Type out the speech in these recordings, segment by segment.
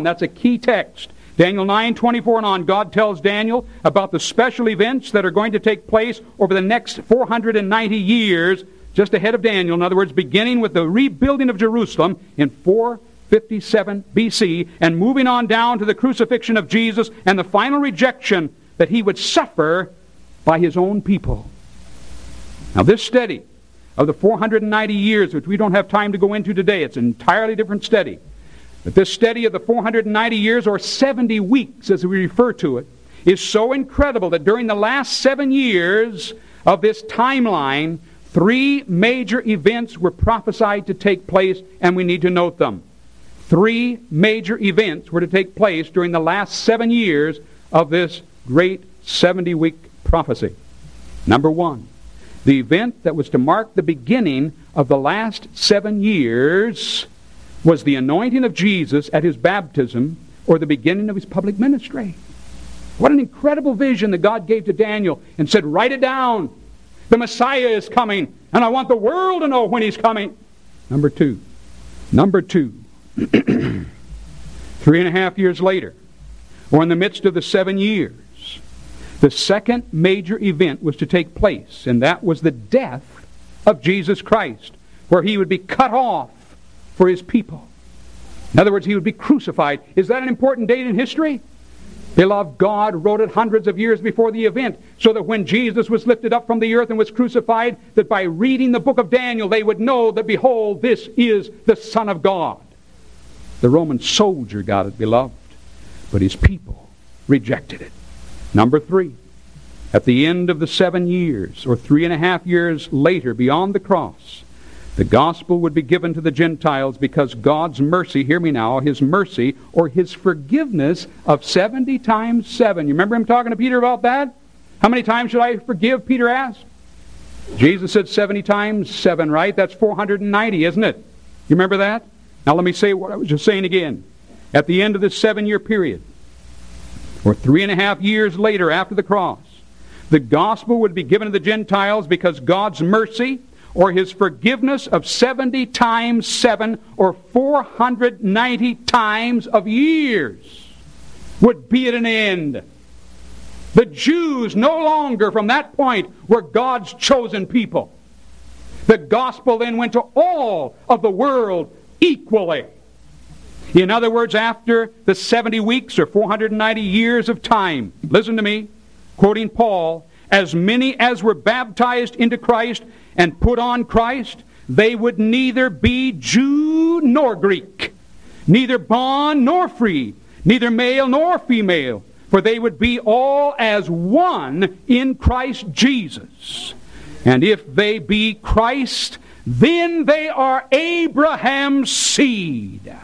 That's a key text. Daniel 9:24 and on, God tells Daniel about the special events that are going to take place over the next 490 years, just ahead of Daniel. In other words, beginning with the rebuilding of Jerusalem in 457 BC and moving on down to the crucifixion of Jesus and the final rejection that he would suffer by his own people. Now this study of the 490 years, which we don't have time to go into today, it's an entirely different study. But this study of the 490 years, or 70 weeks as we refer to it, is so incredible that during the last 7 years of this timeline, 3 major events were prophesied to take place, and we need to note them. 3 major events were to take place during the last 7 years of this great 70-week prophecy. Number 1, the event that was to mark the beginning of the last 7 years was the anointing of Jesus at his baptism, or the beginning of his public ministry. What an incredible vision that God gave to Daniel and said, write it down. The Messiah is coming, and I want the world to know when he's coming. Number two, 3.5 years later, or in the midst of the 7 years, the second major event was to take place, and that was the death of Jesus Christ, where he would be cut off for his people. In other words, he would be crucified. Is that an important date in history? Beloved, God wrote it hundreds of years before the event, so that when Jesus was lifted up from the earth and was crucified, that by reading the book of Daniel, they would know that, behold, this is the Son of God. The Roman soldier got it, beloved, but his people rejected it. Number 3, at the end of the 7 years, or 3.5 years later, beyond the cross, the gospel would be given to the Gentiles because God's mercy, hear me now, his mercy or his forgiveness of 70 times 7. You remember him talking to Peter about that? How many times should I forgive, Peter asked? Jesus said 70 times 7, right? That's 490, isn't it? You remember that? Now let me say what I was just saying again. At the end of this 7-year period, or 3.5 years later after the cross, the gospel would be given to the Gentiles because God's mercy or his forgiveness of 70 times 7, or 490 times of years, would be at an end. The Jews no longer from that point were God's chosen people. The gospel then went to all of the world equally. In other words, after the 70 weeks or 490 years of time, listen to me, quoting Paul, as many as were baptized into Christ and put on Christ, they would neither be Jew nor Greek, neither bond nor free, neither male nor female, for they would be all as one in Christ Jesus. And if they be Christ, then they are Abraham's seed,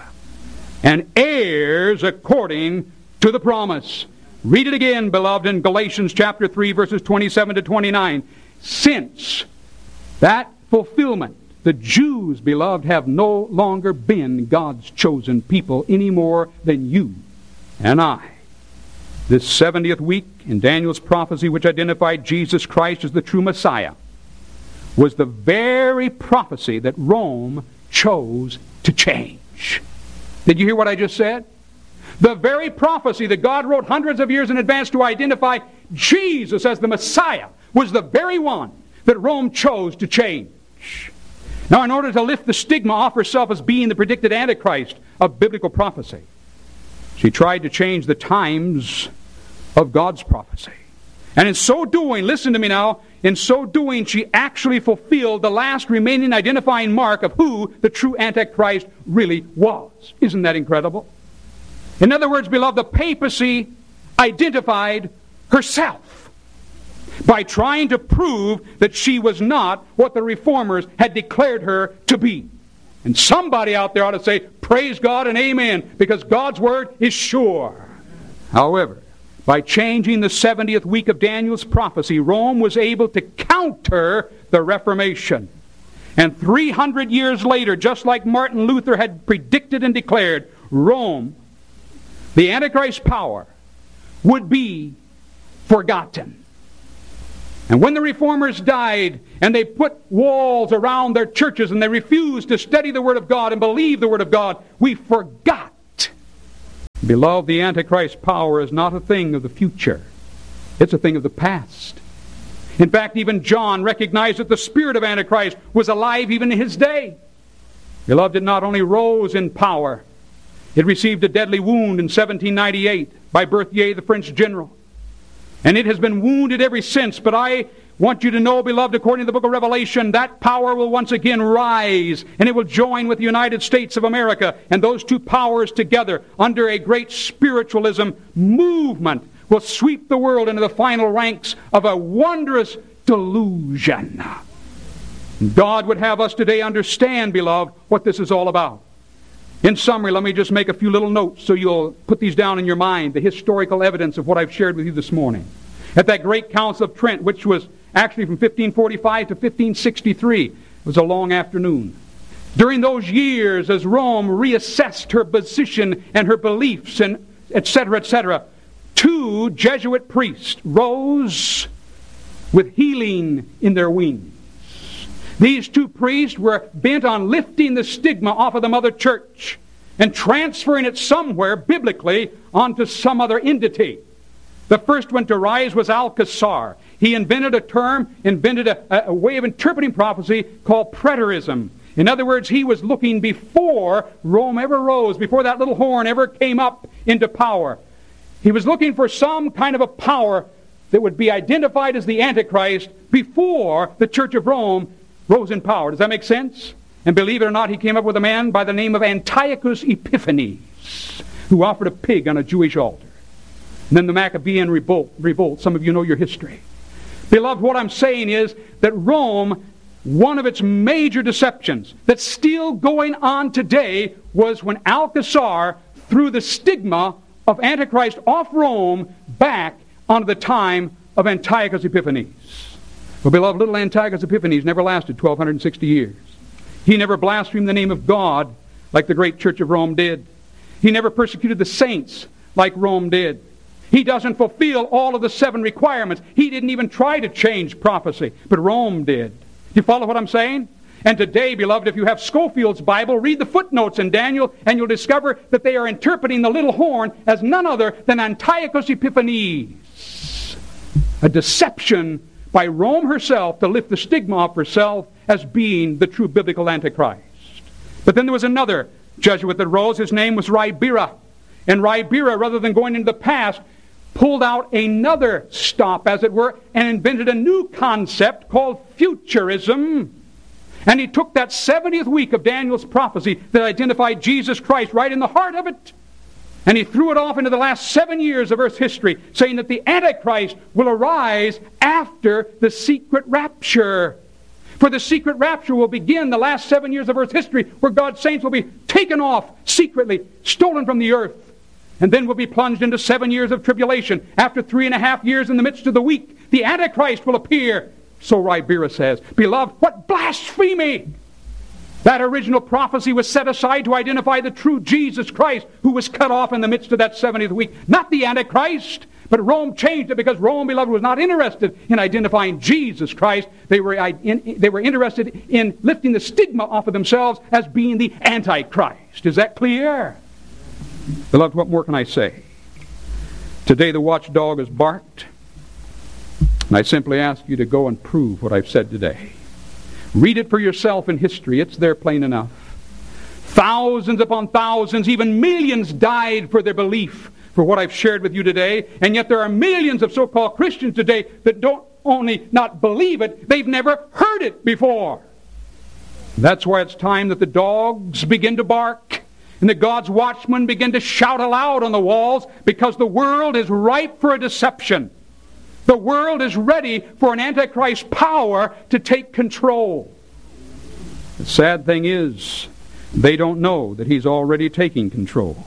and heirs according to the promise. Read it again, beloved, in Galatians chapter 3, verses 27 to 29. Since that fulfillment, the Jews, beloved, have no longer been God's chosen people any more than you and I. This 70th week in Daniel's prophecy, which identified Jesus Christ as the true Messiah, was the very prophecy that Rome chose to change. Did you hear what I just said? The very prophecy that God wrote hundreds of years in advance to identify Jesus as the Messiah was the very one that Rome chose to change. Now, in order to lift the stigma off herself as being the predicted Antichrist of biblical prophecy, she tried to change the times of God's prophecy. And in so doing, listen to me now, in so doing, she actually fulfilled the last remaining identifying mark of who the true Antichrist really was. Isn't that incredible? In other words, beloved, the papacy identified herself by trying to prove that she was not what the reformers had declared her to be. And somebody out there ought to say, praise God and amen, because God's word is sure. However, by changing the 70th week of Daniel's prophecy, Rome was able to counter the Reformation. And 300 years later, just like Martin Luther had predicted and declared, Rome, the Antichrist power, would be forgotten. And when the reformers died and they put walls around their churches and they refused to study the Word of God and believe the Word of God, we forgot Beloved, the Antichrist power is not a thing of the future. It's a thing of the past. In fact, even John recognized that the spirit of Antichrist was alive even in his day. Beloved, it not only rose in power, it received a deadly wound in 1798 by Berthier, the French general. And it has been wounded ever since. But I want you to know, beloved, according to the book of Revelation, that power will once again rise, and it will join with the United States of America. And those two powers together, under a great spiritualism movement, will sweep the world into the final ranks of a wondrous delusion. God would have us today understand, beloved, what this is all about. In summary, let me just make a few little notes so you'll put these down in your mind, the historical evidence of what I've shared with you this morning. At that great Council of Trent, which was actually from 1545 to 1563, it was a long afternoon. During those years, as Rome reassessed her position and her beliefs, and etc., two Jesuit priests rose with healing in their wings. These two priests were bent on lifting the stigma off of the mother church and transferring it somewhere, biblically, onto some other entity. The first one to rise was Alcazar. He invented a way of interpreting prophecy called preterism. In other words, he was looking before Rome ever rose, before that little horn ever came up into power. He was looking for some kind of a power that would be identified as the Antichrist before the Church of Rome rose in power. Does that make sense? And believe it or not, he came up with a man by the name of Antiochus Epiphanes, who offered a pig on a Jewish altar. And then the Maccabean revolt. Some of you know your history. Beloved, what I'm saying is that Rome, one of its major deceptions that's still going on today, was when Alcazar threw the stigma of Antichrist off Rome back onto the time of Antiochus Epiphanes. Well, beloved, little Antiochus Epiphanes never lasted 1,260 years. He never blasphemed the name of God like the great Church of Rome did. He never persecuted the saints like Rome did. He doesn't fulfill all of the 7 requirements. He didn't even try to change prophecy, but Rome did. Do you follow what I'm saying? And today, beloved, if you have Scofield's Bible, read the footnotes in Daniel, and you'll discover that they are interpreting the little horn as none other than Antiochus Epiphanes. A deception by Rome herself to lift the stigma off herself as being the true biblical Antichrist. But then there was another Jesuit that rose. His name was Ribera. And Ribera, rather than going into the past, pulled out another stop, as it were, and invented a new concept called futurism. And he took that 70th week of Daniel's prophecy that identified Jesus Christ right in the heart of it, and he threw it off into the last 7 years of Earth's history, saying that the Antichrist will arise after the secret rapture. For the secret rapture will begin the last 7 years of Earth's history, where God's saints will be taken off secretly, stolen from the earth, and then will be plunged into 7 years of tribulation. After 3.5 years in the midst of the week, the Antichrist will appear. So Ribera says, beloved, what blasphemy! That original prophecy was set aside to identify the true Jesus Christ, who was cut off in the midst of that 70th week. Not the Antichrist, but Rome changed it because Rome, beloved, was not interested in identifying Jesus Christ. They were interested in lifting the stigma off of themselves as being the Antichrist. Is that clear? Beloved, what more can I say? Today the watchdog has barked, and I simply ask you to go and prove what I've said today. Read it for yourself in history. It's there plain enough. Thousands upon thousands, even millions died for their belief, for what I've shared with you today. And yet there are millions of so-called Christians today that don't only not believe it, they've never heard it before. That's why it's time that the dogs begin to bark and that God's watchmen begin to shout aloud on the walls, because the world is ripe for a deception. The world is ready for an Antichrist power to take control. The sad thing is, they don't know that he's already taking control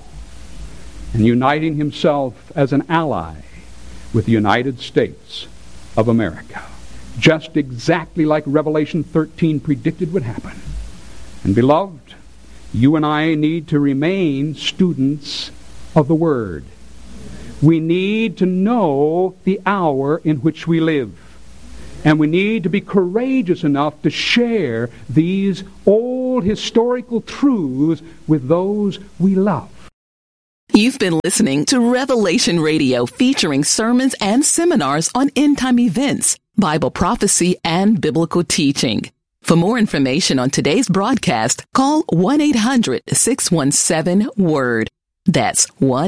and uniting himself as an ally with the United States of America. Just exactly like Revelation 13 predicted would happen. And beloved, you and I need to remain students of the Word. We need to know the hour in which we live. And we need to be courageous enough to share these old historical truths with those we love. You've been listening to Revelation Radio, featuring sermons and seminars on end-time events, Bible prophecy, and biblical teaching. For more information on today's broadcast, call 1-800-617-WORD. That's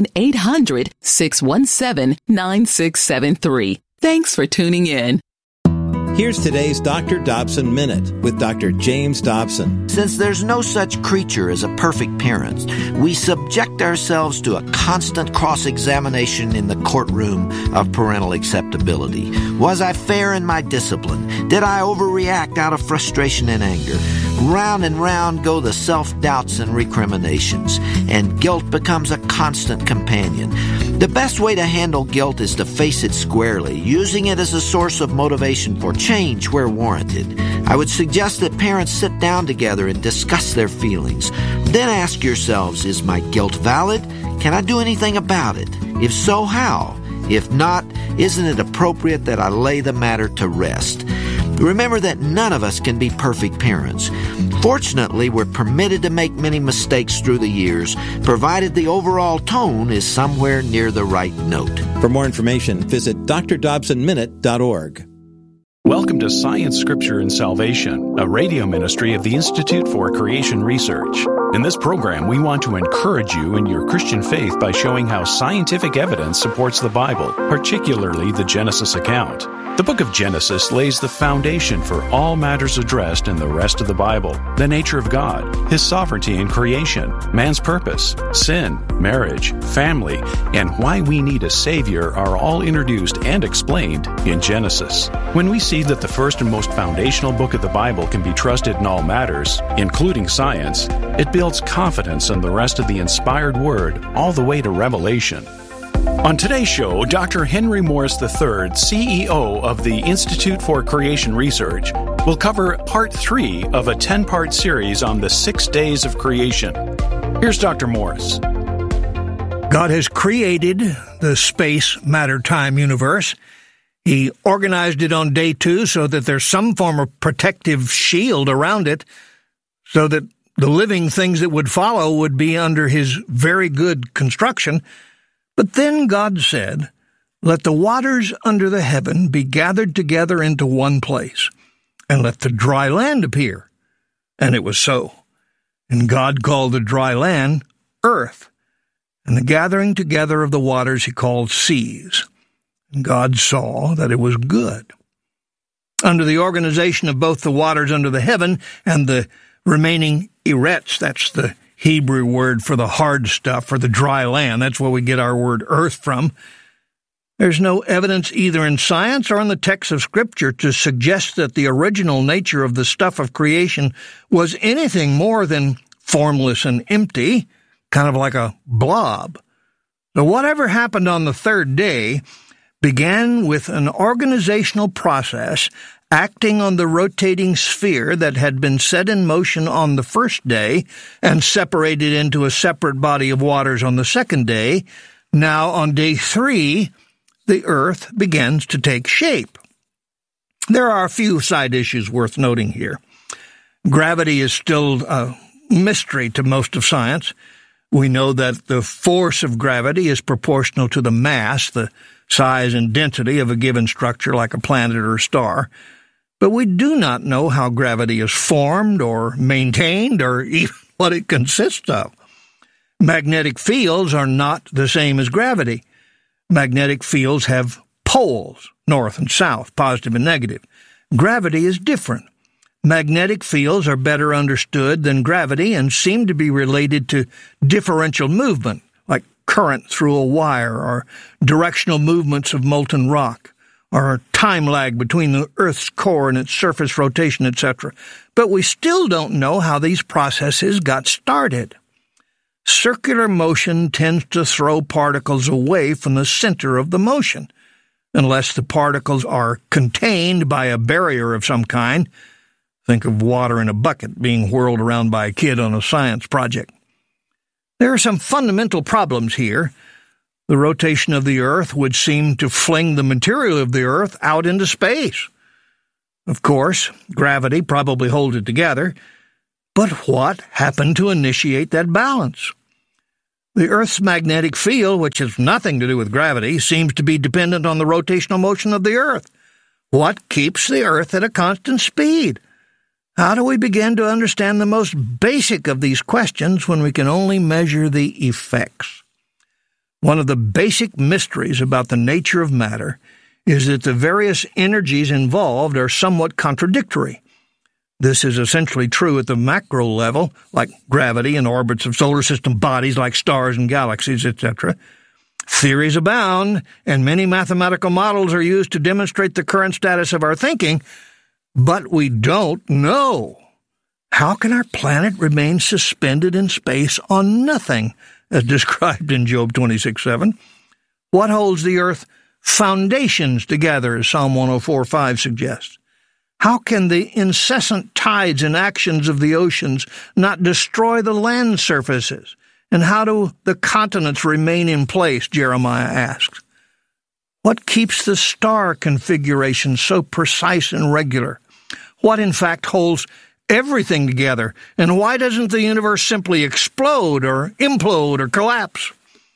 1-800-617-9673. Thanks for tuning in. Here's today's Dr. Dobson Minute with Dr. James Dobson. Since there's no such creature as a perfect parent, we subject ourselves to a constant cross-examination in the courtroom of parental acceptability. Was I fair in my discipline? Did I overreact out of frustration and anger? Round and round go the self-doubts and recriminations, and guilt becomes a constant companion. The best way to handle guilt is to face it squarely, using it as a source of motivation for change where warranted. I would suggest that parents sit down together and discuss their feelings. Then ask yourselves, is my guilt valid? Can I do anything about it? If so, how? If not, isn't it appropriate that I lay the matter to rest? Remember that none of us can be perfect parents. Fortunately, we're permitted to make many mistakes through the years, provided the overall tone is somewhere near the right note. For more information, visit drdobsonminute.org. Welcome to Science, Scripture, and Salvation, a radio ministry of the Institute for Creation Research. In this program, we want to encourage you in your Christian faith by showing how scientific evidence supports the Bible, particularly the Genesis account. The book of Genesis lays the foundation for all matters addressed in the rest of the Bible: the nature of God, His sovereignty in creation, man's purpose, sin, marriage, family, and why we need a Savior are all introduced and explained in Genesis. When we see that the first and most foundational book of the Bible can be trusted in all matters, including science, it builds confidence in the rest of the inspired Word all the way to Revelation. On today's show, Dr. Henry Morris III, CEO of the Institute for Creation Research, will cover Part 3 of a 10-part series on the 6 days of creation. Here's Dr. Morris. God has created the space, matter, time universe. He organized it on day 2 so that there's some form of protective shield around it, so that the living things that would follow would be under His very good construction. But then God said, "Let the waters under the heaven be gathered together into one place, and let the dry land appear." And it was so. And God called the dry land earth, and the gathering together of the waters He called seas. And God saw that it was good. Under the organization of both the waters under the heaven and the remaining eretz, that's the Hebrew word for the hard stuff, for the dry land. That's where we get our word earth from. There's no evidence either in science or in the text of Scripture to suggest that the original nature of the stuff of creation was anything more than formless and empty, kind of like a blob. So whatever happened on the third day began with an organizational process acting on the rotating sphere that had been set in motion on the first day and separated into a separate body of waters on the second day. Now, on day 3, the earth begins to take shape. There are a few side issues worth noting here. Gravity is still a mystery to most of science. We know that the force of gravity is proportional to the mass, the size and density of a given structure like a planet or a star. But we do not know how gravity is formed or maintained or even what it consists of. Magnetic fields are not the same as gravity. Magnetic fields have poles, north and south, positive and negative. Gravity is different. Magnetic fields are better understood than gravity and seem to be related to differential movement, like current through a wire or directional movements of molten rock, or a time lag between the Earth's core and its surface rotation, etc. But we still don't know how these processes got started. Circular motion tends to throw particles away from the center of the motion, unless the particles are contained by a barrier of some kind. Think of water in a bucket being whirled around by a kid on a science project. There are some fundamental problems here. The rotation of the Earth would seem to fling the material of the Earth out into space. Of course, gravity probably holds it together, but what happened to initiate that balance? The Earth's magnetic field, which has nothing to do with gravity, seems to be dependent on the rotational motion of the Earth. What keeps the Earth at a constant speed? How do we begin to understand the most basic of these questions when we can only measure the effects? One of the basic mysteries about the nature of matter is that the various energies involved are somewhat contradictory. This is essentially true at the macro level, like gravity and orbits of solar system bodies like stars and galaxies, etc. Theories abound, and many mathematical models are used to demonstrate the current status of our thinking, but we don't know. How can our planet remain suspended in space on nothing, as described in Job 26:7? What holds the earth foundations together, as Psalm 104:5 suggests? How can the incessant tides and actions of the oceans not destroy the land surfaces? And how do the continents remain in place, Jeremiah asks. What keeps the star configuration so precise and regular? What, in fact, holds everything together? And why doesn't the universe simply explode or implode or collapse?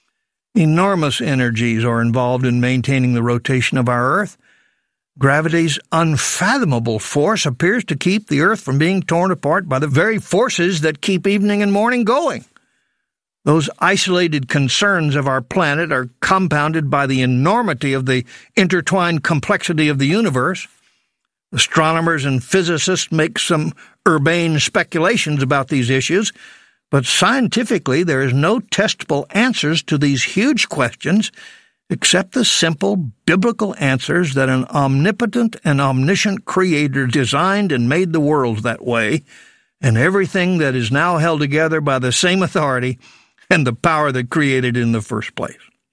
Enormous energies are involved in maintaining the rotation of our Earth. Gravity's unfathomable force appears to keep the Earth from being torn apart by the very forces that keep evening and morning going. Those isolated concerns of our planet are compounded by the enormity of the intertwined complexity of the universe. Astronomers and physicists make some urbane speculations about these issues, but scientifically there is no testable answers to these huge questions except the simple biblical answers that an omnipotent and omniscient Creator designed and made the world that way, and everything that is now held together by the same authority and the power that created it in the first place.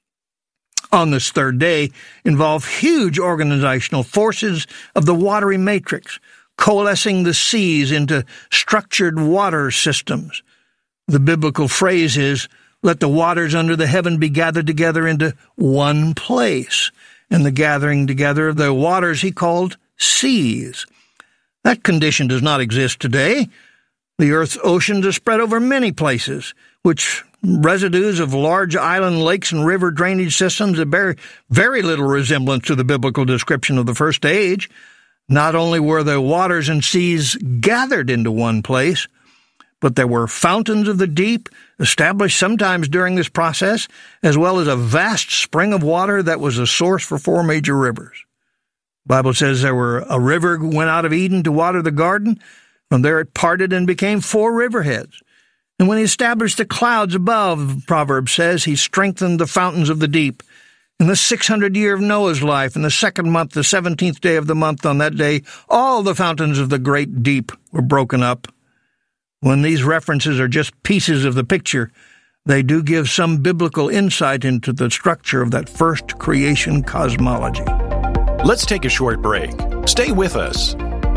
On this third day involve huge organizational forces of the watery matrix, coalescing the seas into structured water systems. The biblical phrase is, "Let the waters under the heaven be gathered together into one place." And the gathering together of the waters he called seas. That condition does not exist today. The Earth's oceans are spread over many places, which residues of large island lakes and river drainage systems that bear very little resemblance to the biblical description of the first age. Not only were the waters and seas gathered into one place, but there were fountains of the deep established sometimes during this process, as well as a vast spring of water that was a source for 4 major rivers. The Bible says there were a river went out of Eden to water the garden. From there it parted and became 4 riverheads. And when he established the clouds above, Proverbs says, he strengthened the fountains of the deep. In the 600th year of Noah's life, in the 2nd month, the 17th day of the month, on that day, all the fountains of the great deep were broken up. When these references are just pieces of the picture, they do give some biblical insight into the structure of that first creation cosmology. Let's take a short break. Stay with us.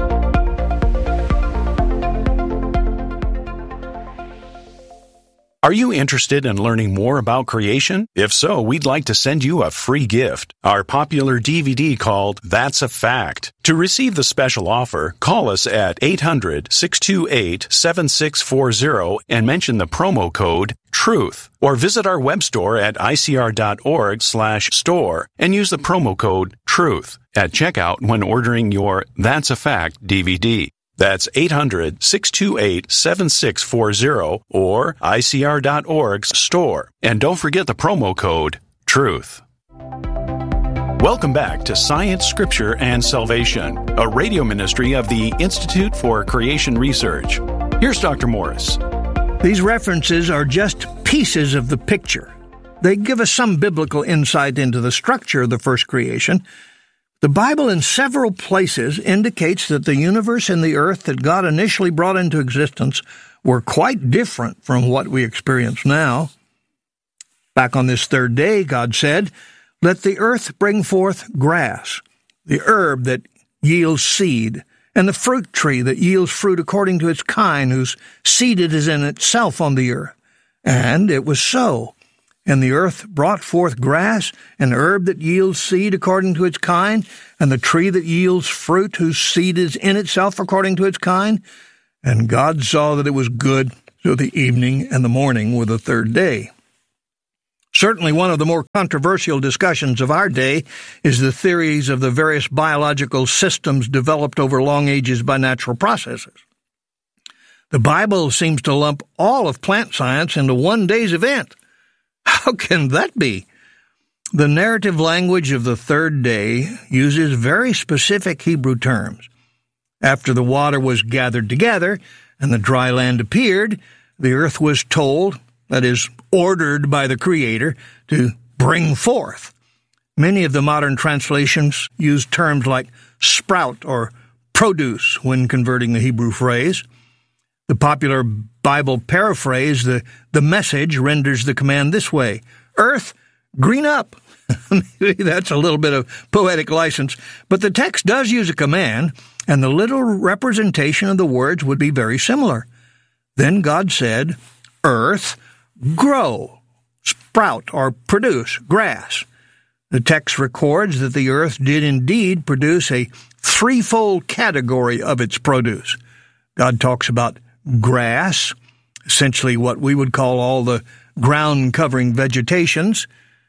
Are you interested in learning more about creation? If so, we'd like to send you a free gift, our popular DVD called That's a Fact. To receive the special offer, call us at 800-628-7640 and mention the promo code TRUTH, or visit our web store at icr.org/store and use the promo code TRUTH at checkout when ordering your That's a Fact DVD. That's 800-628-7640 or icr.org/store. And don't forget the promo code TRUTH. Welcome back to Science, Scripture, and Salvation, a radio ministry of the Institute for Creation Research. Here's Dr. Morris. These references are just pieces of the picture. They give us some biblical insight into the structure of the first creation. The Bible in several places indicates that the universe and the earth that God initially brought into existence were quite different from what we experience now. Back on this third day, God said, "Let the earth bring forth grass, the herb that yields seed, and the fruit tree that yields fruit according to its kind, whose seed it is in itself on the earth." And it was so. And the earth brought forth grass, and herb that yields seed according to its kind, and the tree that yields fruit, whose seed is in itself according to its kind. And God saw that it was good, so the evening and the morning were the third day. Certainly one of the more controversial discussions of our day is the theories of the various biological systems developed over long ages by natural processes. The Bible seems to lump all of plant science into one day's event. How can that be? The narrative language of the third day uses very specific Hebrew terms. After the water was gathered together and the dry land appeared, the earth was told, that is, ordered by the Creator, to bring forth. Many of the modern translations use terms like sprout or produce when converting the Hebrew phrase. The popular Bible paraphrase, the Message, renders the command this way: Earth, green up. Maybe that's a little bit of poetic license, but the text does use a command, and the literal representation of the words would be very similar. Then God said, Earth, grow, sprout, or produce grass. The text records that the earth did indeed produce a threefold category of its produce. God talks about grass, essentially what we would call all the ground-covering vegetations.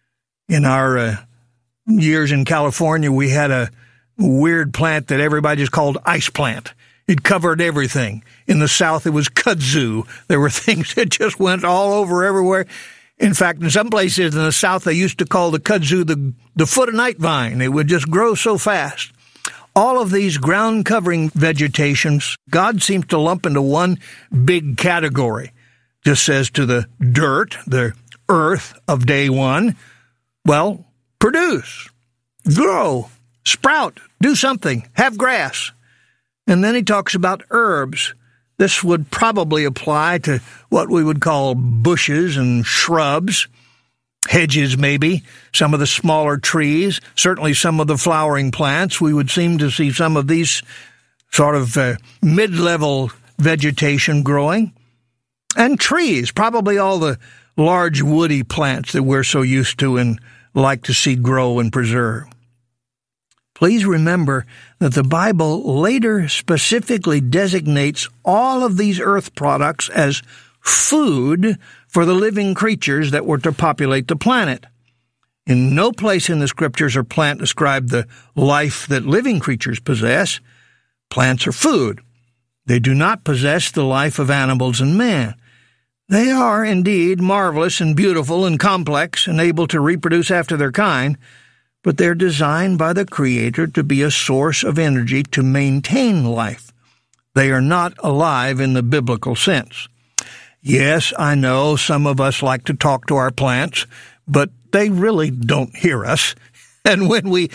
In our years in California, we had a weird plant that everybody just called ice plant. It covered everything. In the South, it was kudzu. There were things that just went all over everywhere. In fact, in some places in the South, they used to call the kudzu the foot-of-night vine. It would just grow so fast. All of these ground-covering vegetations, God seems to lump into one big category. Just says to the dirt, the earth of day one, well, produce, grow, sprout, do something, have grass. And then he talks about herbs. This would probably apply to what we would call bushes and shrubs, hedges maybe, some of the smaller trees, certainly some of the flowering plants. We would seem to see some of these sort of mid-level vegetation growing. And trees, probably all the large woody plants that we're so used to and like to see grow and preserve. Please remember that the Bible later specifically designates all of these earth products as food for the living creatures that were to populate the planet. In no place in the Scriptures or plant describe the life that living creatures possess. Plants are food. They do not possess the life of animals and man. They are indeed marvelous and beautiful and complex and able to reproduce after their kind, but they're designed by the Creator to be a source of energy to maintain life. They are not alive in the biblical sense. Yes, I know some of us like to talk to our plants, but they really don't hear us. And when we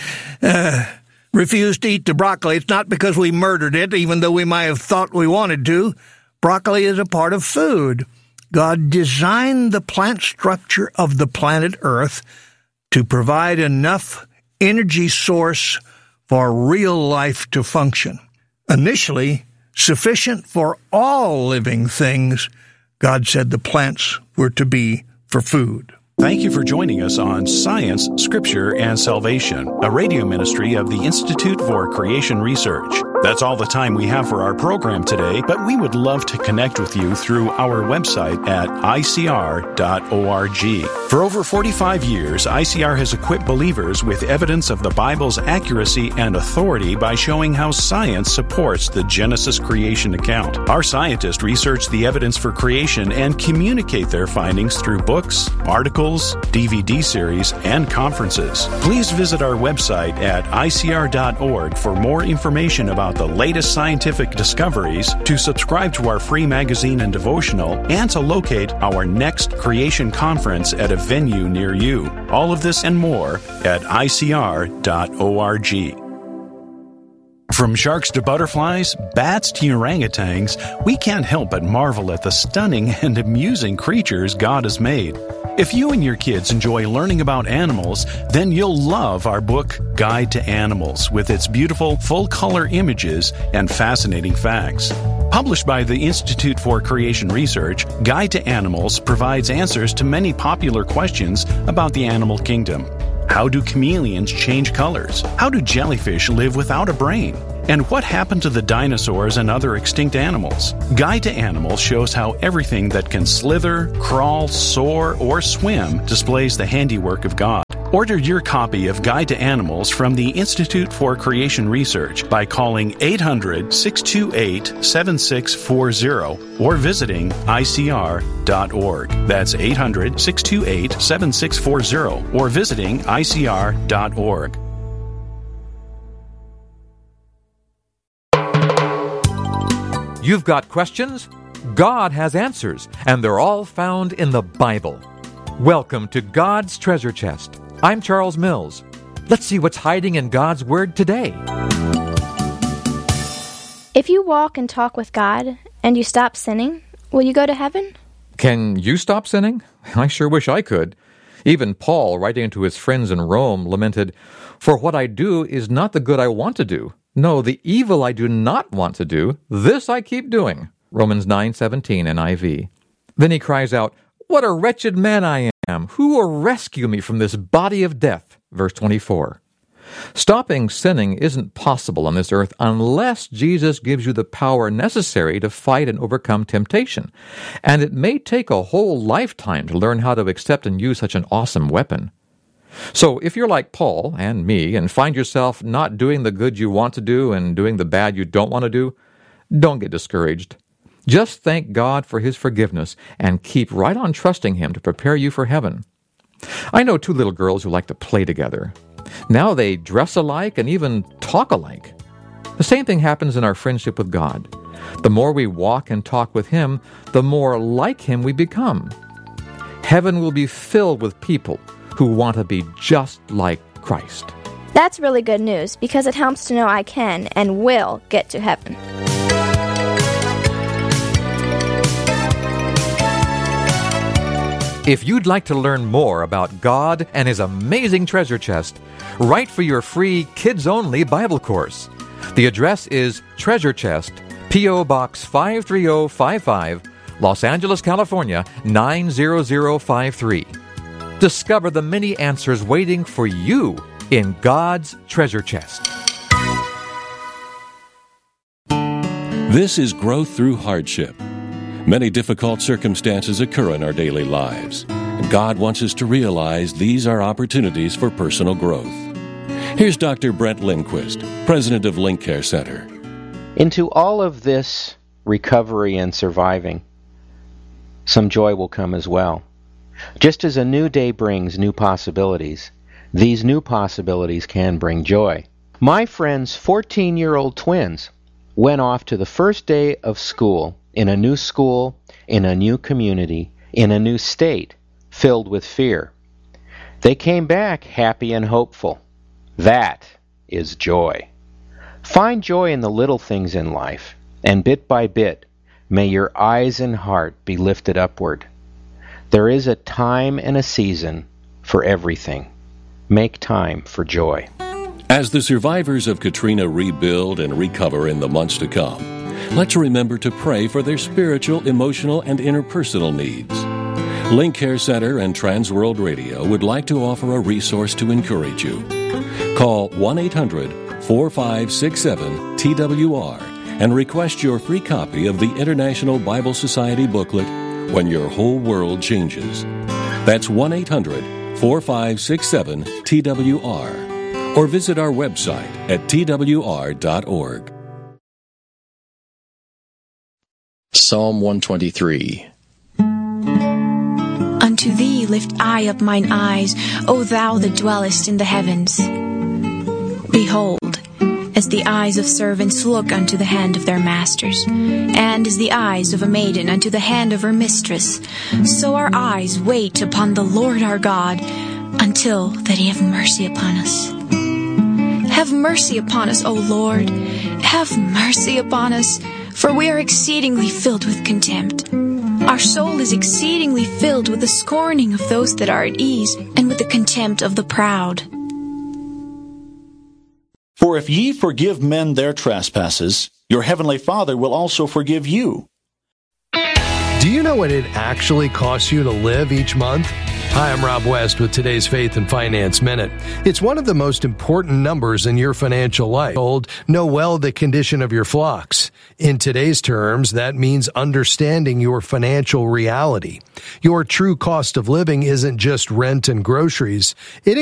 refuse to eat the broccoli, it's not because we murdered it, even though we might have thought we wanted to. Broccoli is a part of food. God designed the plant structure of the planet Earth to provide enough energy source for real life to function. Initially, sufficient for all living things, God said the plants were to be for food. Thank you for joining us on Science, Scripture, and Salvation, a radio ministry of the Institute for Creation Research. That's all the time we have for our program today, but we would love to connect with you through our website at icr.org. For over 45 years, ICR has equipped believers with evidence of the Bible's accuracy and authority by showing how science supports the Genesis creation account. Our scientists research the evidence for creation and communicate their findings through books, articles, DVD series, and conferences. Please visit our website at icr.org for more information about the latest scientific discoveries, to subscribe to our free magazine and devotional, and to locate our next creation conference at a venue near you. All of this and more at icr.org. From sharks to butterflies, bats to orangutans, we can't help but marvel at the stunning and amusing creatures God has made. If you and your kids enjoy learning about animals, then you'll love our book, Guide to Animals, with its beautiful full-color images and fascinating facts. Published by the Institute for Creation Research, Guide to Animals provides answers to many popular questions about the animal kingdom. How do chameleons change colors? How do jellyfish live without a brain? And what happened to the dinosaurs and other extinct animals? Guide to Animals shows how everything that can slither, crawl, soar, or swim displays the handiwork of God. Order your copy of Guide to Animals from the Institute for Creation Research by calling 800-628-7640 or visiting ICR.org. That's 800-628-7640 or visiting ICR.org. You've got questions? God has answers, and they're all found in the Bible. Welcome to God's Treasure Chest. I'm Charles Mills. Let's see what's hiding in God's Word today. If you walk and talk with God and you stop sinning, will you go to heaven? Can you stop sinning? I sure wish I could. Even Paul, writing to his friends in Rome, lamented, "For what I do is not the good I want to do. No, the evil I do not want to do, this I keep doing." Romans 9:17 NIV. Then he cries out, "What a wretched man I am! Who will rescue me from this body of death?" Verse 24. Stopping sinning isn't possible on this earth unless Jesus gives you the power necessary to fight and overcome temptation. And it may take a whole lifetime to learn how to accept and use such an awesome weapon. So if you're like Paul and me and find yourself not doing the good you want to do and doing the bad you don't want to do, don't get discouraged. Just thank God for His forgiveness and keep right on trusting Him to prepare you for heaven. I know two little girls who like to play together. Now they dress alike and even talk alike. The same thing happens in our friendship with God. The more we walk and talk with Him, the more like Him we become. Heaven will be filled with people who want to be just like Christ. That's really good news because it helps to know I can and will get to heaven. If you'd like to learn more about God and His amazing treasure chest, write for your free kids-only Bible course. The address is Treasure Chest, P.O. Box 53055, Los Angeles, California, 90053. Discover the many answers waiting for you in God's treasure chest. This is growth through hardship. Many difficult circumstances occur in our daily lives, and God wants us to realize these are opportunities for personal growth. Here's Dr. Brent Lindquist, president of Link Care Center. Into all of this recovery and surviving, some joy will come as well. Just as a new day brings new possibilities, these new possibilities can bring joy. My friend's 14-year-old twins went off to the first day of school, in a new community, in a new state, filled with fear. They came back happy and hopeful. That is joy. Find joy in the little things in life, and bit by bit, may your eyes and heart be lifted upward. There is a time and a season for everything. Make time for joy. As the survivors of Katrina rebuild and recover in the months to come, let's remember to pray for their spiritual, emotional, and interpersonal needs. Link Care Center and Transworld Radio would like to offer a resource to encourage you. Call 1-800-4567-TWR and request your free copy of the International Bible Society booklet, When Your Whole World Changes. That's 1-800-4567-TWR. Or visit our website at twr.org. Psalm 123. Unto thee lift I up mine eyes, O thou that dwellest in the heavens. Behold, as the eyes of servants look unto the hand of their masters, and as the eyes of a maiden unto the hand of her mistress, so our eyes wait upon the Lord our God, until that he have mercy upon us. Have mercy upon us, O Lord. Have mercy upon us, for we are exceedingly filled with contempt. Our soul is exceedingly filled with the scorning of those that are at ease, and with the contempt of the proud. For if ye forgive men their trespasses, your heavenly Father will also forgive you. Do you know what it actually costs you to live each month? Hi, I'm Rob West with today's Faith and Finance Minute. It's one of the most important numbers in your financial life. Know well the condition of your flocks. In today's terms, that means understanding your financial reality. Your true cost of living isn't just rent and groceries. It